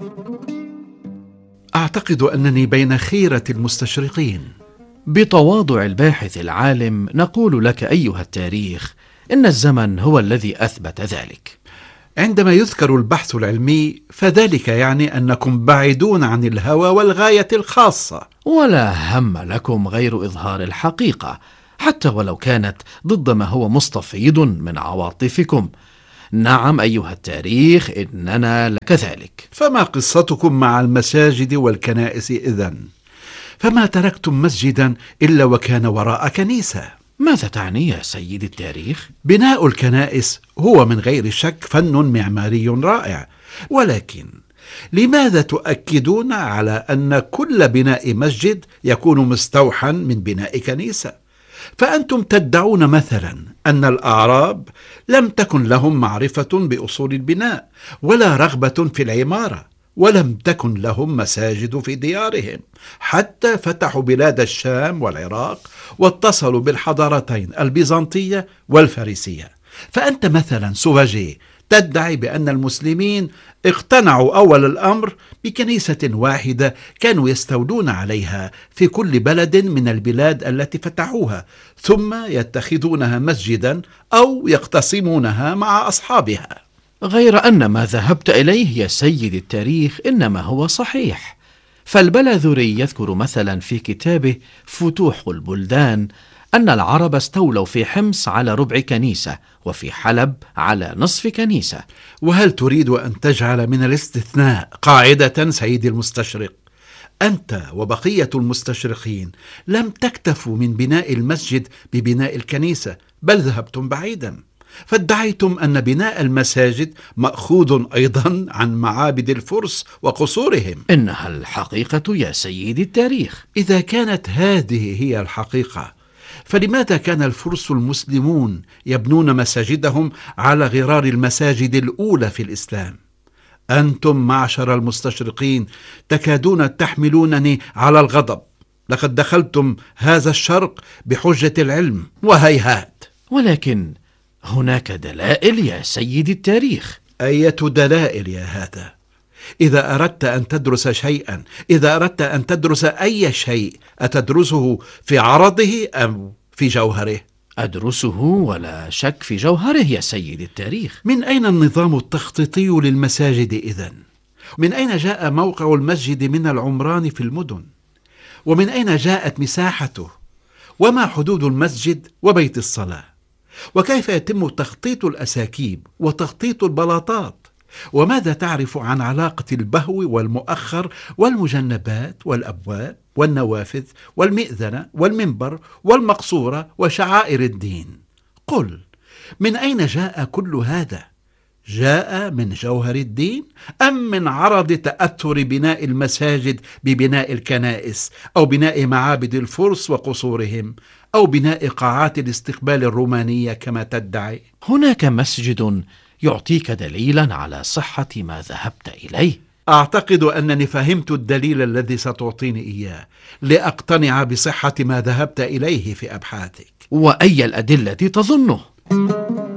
أعتقد أنني بين خيرة المستشرقين. بتواضع الباحث العالم نقول لك أيها التاريخ إن الزمن هو الذي أثبت ذلك. عندما يذكر البحث العلمي فذلك يعني أنكم بعيدون عن الهوى والغاية الخاصة، ولا هم لكم غير إظهار الحقيقة حتى ولو كانت ضد ما هو مستفيض من عواطفكم. نعم أيها التاريخ، إننا كذلك. فما قصتكم مع المساجد والكنائس إذن؟ فما تركتم مسجدا إلا وكان وراء كنيسة. ماذا تعني يا سيد التاريخ؟ بناء الكنائس هو من غير شك فن معماري رائع، ولكن لماذا تؤكدون على أن كل بناء مسجد يكون مستوحى من بناء كنيسة؟ فأنتم تدعون مثلا أن الأعراب لم تكن لهم معرفة بأصول البناء ولا رغبة في العمارة، ولم تكن لهم مساجد في ديارهم حتى فتحوا بلاد الشام والعراق واتصلوا بالحضارتين البيزنطية والفارسية. فأنت مثلا سوفاجي تدعي بأن المسلمين اقتنعوا أول الأمر بكنيسة واحدة كانوا يستولون عليها في كل بلد من البلاد التي فتحوها، ثم يتخذونها مسجدا أو يقتسمونها مع أصحابها. غير أن ما ذهبت إليه يا سيد التاريخ إنما هو صحيح. فالبلاذري يذكر مثلا في كتابه فتوح البلدان أن العرب استولوا في حمص على ربع كنيسة، وفي حلب على نصف كنيسة. وهل تريد أن تجعل من الاستثناء قاعدة سيدي المستشرق؟ أنت وبقية المستشرقين لم تكتفوا من بناء المسجد ببناء الكنيسة، بل ذهبتم بعيدا، فادعيتم أن بناء المساجد مأخوذ أيضا عن معابد الفرس وقصورهم. إنها الحقيقة يا سيدي التاريخ. إذا كانت هذه هي الحقيقة، فلماذا كان الفرس المسلمون يبنون مساجدهم على غرار المساجد الأولى في الإسلام؟ أنتم معشر المستشرقين تكادون تحملونني على الغضب. لقد دخلتم هذا الشرق بحجة العلم، وهيهات. ولكن هناك دلائل يا سيدي التاريخ. أية دلائل يا هذا؟ إذا أردت أن تدرس شيئا، إذا أردت أن تدرس أي شيء، أتدرسه في عرضه أم في جوهره؟ أدرسه ولا شك في جوهره يا سيد التاريخ. من أين النظام التخطيطي للمساجد إذن؟ من أين جاء موقع المسجد من العمران في المدن؟ ومن أين جاءت مساحته؟ وما حدود المسجد وبيت الصلاة؟ وكيف يتم تخطيط الأساكيب وتخطيط البلاطات؟ وماذا تعرف عن علاقة البهو والمؤخر والمجنبات والأبواب والنوافذ والمئذنة والمنبر والمقصورة وشعائر الدين؟ قل، من أين جاء كل هذا؟ جاء من جوهر الدين أم من عرض تأثر بناء المساجد ببناء الكنائس، أو بناء معابد الفرس وقصورهم، أو بناء قاعات الاستقبال الرومانية كما تدعي؟ هناك مسجد يعطيك دليلا على صحة ما ذهبت إليه. أعتقد أنني فهمت الدليل الذي ستعطيني إياه لأقتنع بصحة ما ذهبت إليه في أبحاثك. وأي الأدلة تظنه؟